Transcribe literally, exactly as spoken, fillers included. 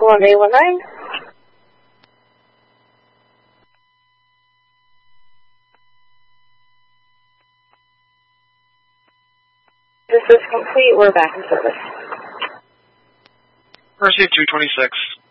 one eight one nine. This is complete. We're back in service. Receive two twenty-six.